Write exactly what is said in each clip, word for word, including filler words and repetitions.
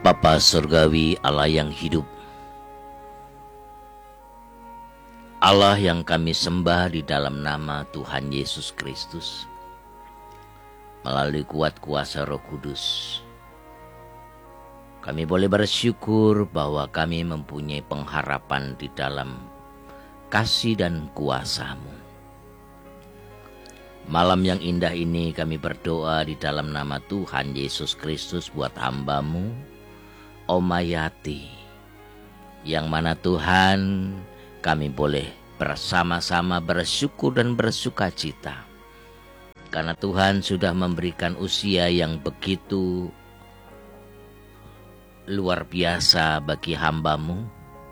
Bapa Surgawi, Allah yang hidup, Allah yang kami sembah di dalam nama Tuhan Yesus Kristus, melalui kuat kuasa Roh Kudus, kami boleh bersyukur bahwa kami mempunyai pengharapan di dalam kasih dan kuasa-Mu. Malam yang indah ini kami berdoa di dalam nama Tuhan Yesus Kristus buat hamba-Mu, Omayati, yang mana Tuhan kami boleh bersama-sama bersyukur dan bersuka cita karena Tuhan sudah memberikan usia yang begitu luar biasa bagi hamba-Mu.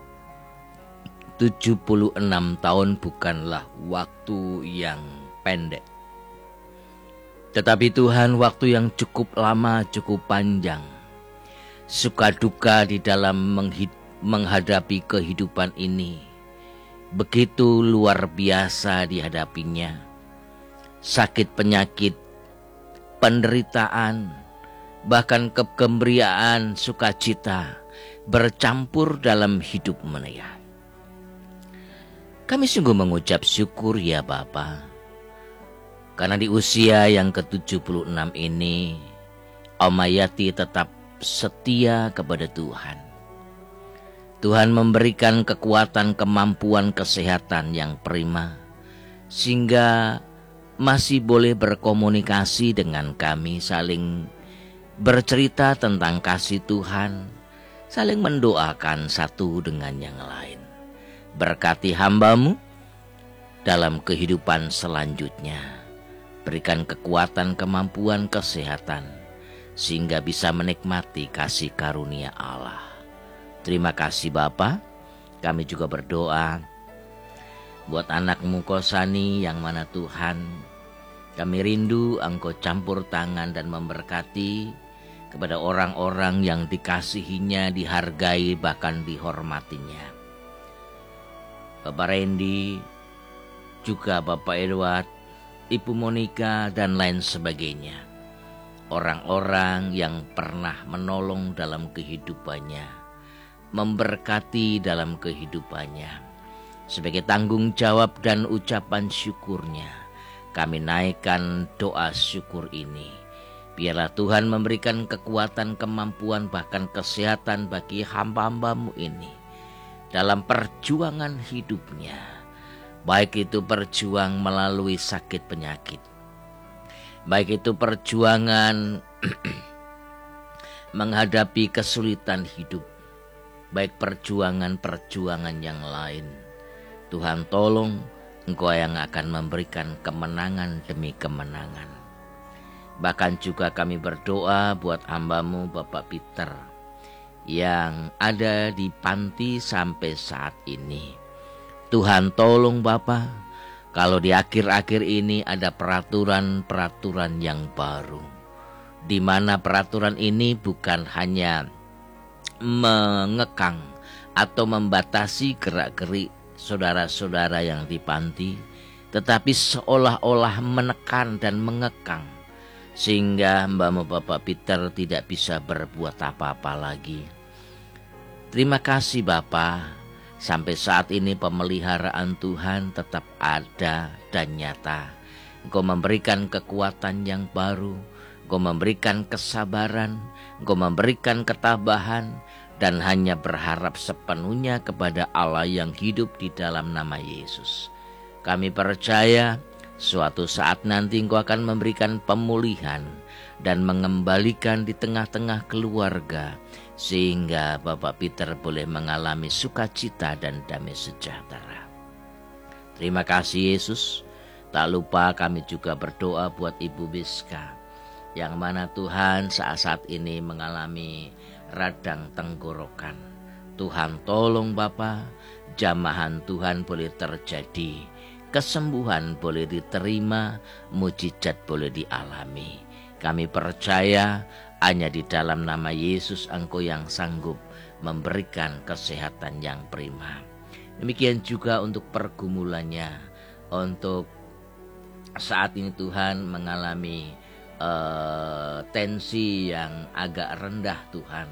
tujuh puluh enam tahun bukanlah waktu yang pendek, tetapi Tuhan waktu yang cukup lama, cukup panjang. Suka duka di dalam menghadapi kehidupan ini begitu luar biasa dihadapinya. Sakit, penyakit, penderitaan, bahkan kegembiraan, sukacita bercampur dalam hidup mereka. Kami sungguh mengucap syukur ya Bapa, karena di usia yang ke tujuh puluh enam ini Omayati tetap setia kepada Tuhan. Tuhan memberikan kekuatan, kemampuan, kesehatan yang prima, sehingga masih boleh berkomunikasi dengan kami, saling bercerita tentang kasih Tuhan, saling mendoakan satu dengan yang lain. Berkati hamba-Mu dalam kehidupan selanjutnya. Berikan kekuatan, kemampuan, kesehatan, sehingga bisa menikmati kasih karunia Allah. Terima kasih Bapa. Kami juga berdoa buat anak-Mu Kosani yang mana Tuhan, kami rindu Engkau campur tangan dan memberkati kepada orang-orang yang dikasihinya, dihargai, bahkan dihormatinya. Bapak Randy, juga Bapak Edward, Ibu Monica, dan lain sebagainya. Orang-orang yang pernah menolong dalam kehidupannya, memberkati dalam kehidupannya. Sebagai tanggung jawab dan ucapan syukurnya, kami naikkan doa syukur ini. Biarlah Tuhan memberikan kekuatan, kemampuan, bahkan kesehatan bagi hamba-hamba-Mu ini dalam perjuangan hidupnya. Baik itu perjuang melalui sakit penyakit, baik itu perjuangan menghadapi kesulitan hidup, baik perjuangan-perjuangan yang lain. Tuhan tolong, Engkau yang akan memberikan kemenangan demi kemenangan. Bahkan juga kami berdoa buat hamba-Mu Bapak Peter yang ada di panti sampai saat ini. Tuhan tolong Bapak, kalau di akhir-akhir ini ada peraturan-peraturan yang baru, di mana peraturan ini bukan hanya mengekang atau membatasi gerak-gerik saudara-saudara yang di panti, tetapi seolah-olah menekan dan mengekang, sehingga hamba-Mu Bapak Peter tidak bisa berbuat apa-apa lagi. Terima kasih Bapak. Sampai saat ini pemeliharaan Tuhan tetap ada dan nyata. Engkau memberikan kekuatan yang baru, Engkau memberikan kesabaran, Engkau memberikan ketabahan, dan hanya berharap sepenuhnya kepada Allah yang hidup di dalam nama Yesus. Kami percaya suatu saat nanti Engkau akan memberikan pemulihan dan mengembalikan di tengah-tengah keluarga, sehingga Bapak Peter boleh mengalami sukacita dan damai sejahtera. Terima kasih Yesus. Tak lupa kami juga berdoa buat Ibu Biska, yang mana Tuhan saat-saat ini mengalami radang tenggorokan. Tuhan tolong Bapa, jamahan Tuhan boleh terjadi, kesembuhan boleh diterima, mujizat boleh dialami. Kami percaya hanya di dalam nama Yesus Engkau yang sanggup memberikan kesehatan yang prima. Demikian juga untuk pergumulannya, untuk saat ini Tuhan mengalami uh, tensi yang agak rendah Tuhan.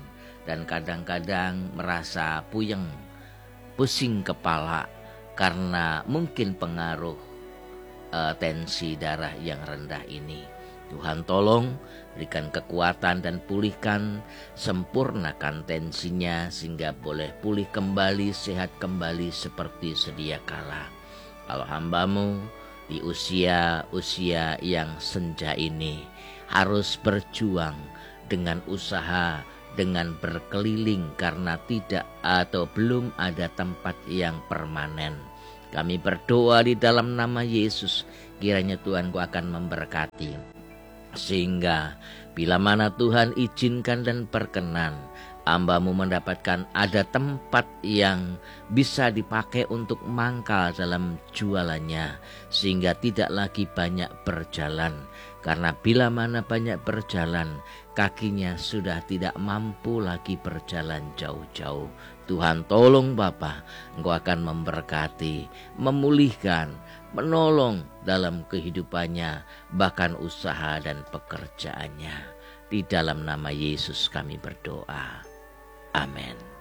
dan kadang-kadang merasa puyeng, pusing kepala karena mungkin pengaruh uh, tensi darah yang rendah ini. Tuhan tolong berikan kekuatan dan pulihkan, sempurnakan tensinya sehingga boleh pulih kembali, sehat kembali seperti sedia kala. Kalau hambamu di usia-usia yang senja ini harus berjuang dengan usaha, dengan berkeliling karena tidak atau belum ada tempat yang permanen. Kami berdoa di dalam nama Yesus, kiranya Tuhan-Ku akan memberkati. Sehingga bila mana Tuhan izinkan dan berkenan, hamba-Mu mendapatkan ada tempat yang bisa dipakai untuk mangkal dalam jualannya, sehingga tidak lagi banyak berjalan. Karena bila mana banyak berjalan, kakinya sudah tidak mampu lagi berjalan jauh-jauh. Tuhan tolong Bapa, Engkau akan memberkati, memulihkan, menolong dalam kehidupannya, bahkan usaha dan pekerjaannya. Di dalam nama Yesus kami berdoa. Amin.